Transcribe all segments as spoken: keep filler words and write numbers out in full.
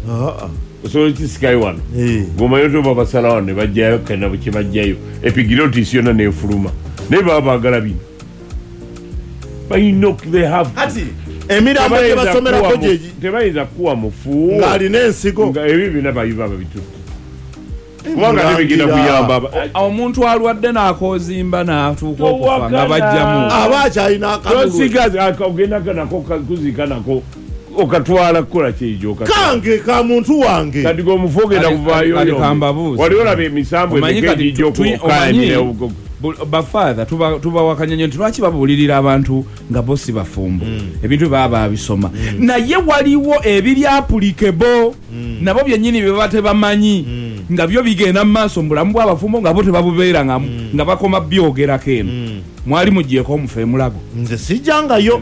ah so ti sky one eh goma yoto baba salawa ne bajjayo kana buki bajjayo epigilotis yona ne fuluma ne baba galabi bayino they have ati emirambo ke basomera ko jeji tebayiza kuwa mufu ngali nensigo nga ebibi nabayiva babitu kubanga nebigenda kuyamba omuntu alwadde n'akozimba n'atuuka okufa nga bajjamu abacha alina akagulu sigazi akagenda kanako kuzika nako okatwala kukola kyejo kange ka muntu wange kati go mufogenda kuvayo wali olabe emisambo emegejo okukanye ba father tuba tuba wakanyanye ntwaki babulirira abantu nga bosi bafumbo ebintu baba bisoma naye waliwo ebiri applicable nabo byennyini bebate bamanyi nga byo bigenda maaso mbulamu bw'abafumbo nga bote babubeera nga nga bakoma byogera keno mwali mujjeko omufe mulago nze sijangayo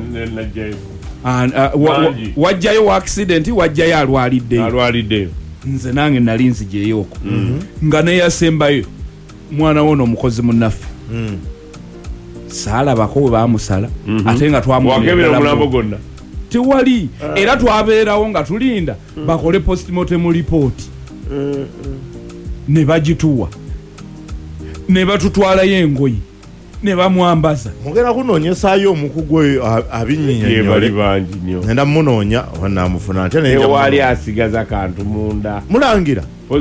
wajjayo wa accident wajjayo alwalidde alwalidde nze nange nali nzijeyo oko nga neyasembayo mwana wono omukozi munnaffe saalabako we baamusala ate nga twamukebera omulambo gonna tewali era twabeerawo nga tulinda bakole postmortem report ne bagituwa ne batutwalayo engoyi ne bamwambaza mugera kunoonyesayo omukugwe abinyinya bali bangi nnyo nenda munoonya wanamufuna ate naye wali asigaza kantu munda mulangira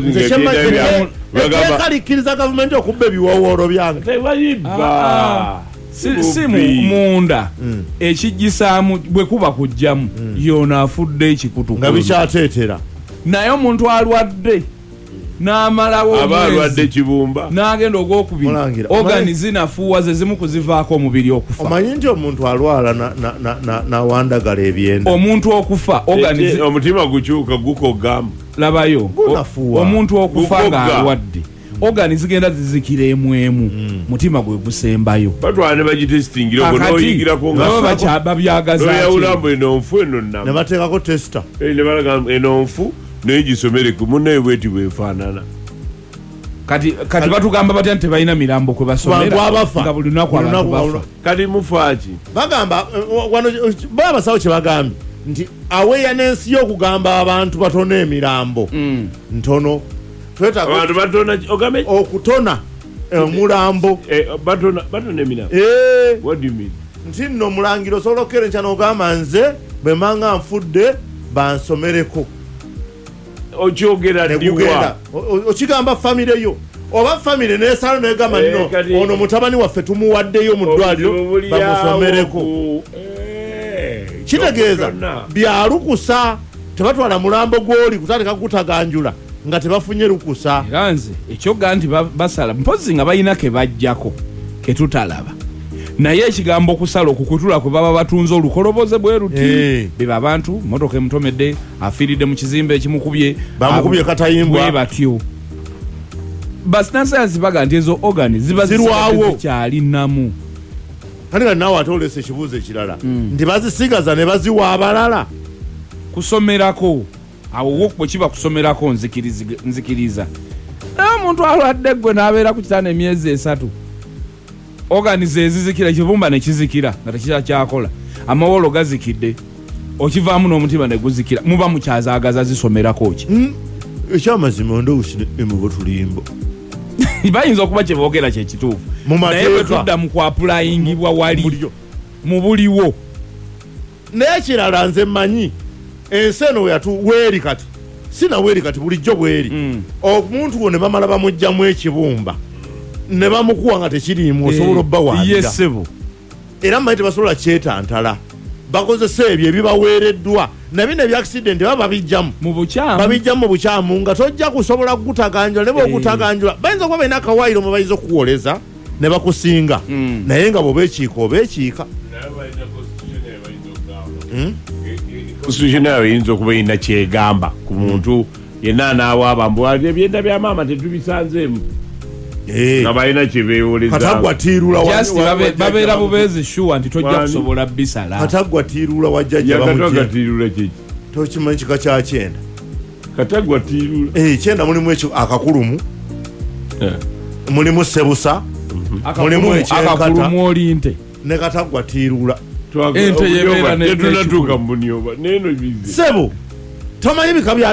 kalikiriza gavumenti okubba ebiwowoolo byange tebayiba si munda ekijjisaamu bwe kuba kujjamu yoona afudde ekikutu nga bikyateetera naye omuntu alwadde n'amalawo abalwadde kibumba n'agenda ogwokubiri ogani zinafuuwa ze zimu kuzivaako omubiri okufa omanyi nti omuntu alwala n'awandagala ebyenda omuntu okufa omutima gukyuka gukogamu labayo omuntu okufa ng'alwadde ogani zigenda zizikira emu emu mutima gwe gusembayo batwala ne bagitesitingira onoyigirako nga babyagazaoyawulambo eno nfu eno ne bateekako tesita ne balaga eno nfu naye gisomere munaye bweti bwefaanana kati kati batugamba batya nti balina mirambo kwe basomera nga buli lunaku abantu bafa kati mufaaki bagamba wano baba basawo kye bagambye nti awareness y'okugamba abantu batona emirambo ntono abantu batona ogambe okutona omulambo batona batona emirambo eh what do you mean nti nno mulangiro osobola okukera nkyana ogamba nze bwe manga nfudde bansomereko okyogera ndiwa okigamba famire yo oba famire nesalo negamba nno ono mutabani waffe tumuwaddeyo mu ddwaliro bamusomereko kitegeeza byalukusa tebatwala mulambo gwoli kutandika kugutaganjula nga tebafunye lukusa era nze ekyoga nti basala mpozi nga balina ke bajjako ketutalaba naye ekigambo okusala okukutula kwe baba batunze olukoloboze bwe ruti hey. Biba abantu motoka emutomedde afiiridde mu kizimbe ekimukubye bamukubye katayimbwa bwe batyo basinasayansi baga nti ezo organi ziba zikyalinamu kati nga nawe ate olesa ekibuuzo ekirala mm. nti bazisigaza ne baziwa abalala kusomerako awo wokwe kiba kusomerako nzikiriza omuntu alwadde gwe n'abeera ku kitanda emyezi esatu organize ezizikira ekibumba nekizikira nga tekira kyakola amawolo gazikidde okivaamu n'omutima ne guzikira muba mukyazaagaza zisomerako ki mm. ekyamazima ndowusi emubo tulimbo bayinza okuba kye boogera kye kituufu naye bwe tudda mu kwapulayingibwa wali mu buliwo naye kirala nze mmanyi ensi eno weyatu weeri kati sina weeri kati bulijjo bweri mm. omuntu wo ne bamala bamugjamu ekibumba ne bamukuwa nga tekiriimu osobola obba waabira yesebo era mmanyi tebasobola kyetantala bakozesa ebyo ebibaweereddwa nabino ebyakisidenti baba babijjamu mu bukyamu babijjamu mu bukyamu nga tojja kusobola kugutaganjula ne bw'okutaganjula bayinza kuba balina akawaayiro mwe bayinza okukuwoleza ne bakusinga mm. naye nga bw'obeekiika obeekiika constitution yawe yinza okuba erina kyegamba ku muntu yenna anaawaaba mbu ebyenda bya maama tetubisanzeemu nga balina kyebeewoleza katagwatiirula babeera bubeezi shuwa nti tojja kusobola bisala katagwatiirula wajjajja katagwatiirula kiki tokimanyi kika kya kyenda katagwatiirula eh kyenda mulimu ekyo akakulumu mulimu sebusa mulimu ekyakata olinte ne katagwatiirula ente yebeera ne tunatuuka mu bunyoba neno bizi sebo tomanyi bika bya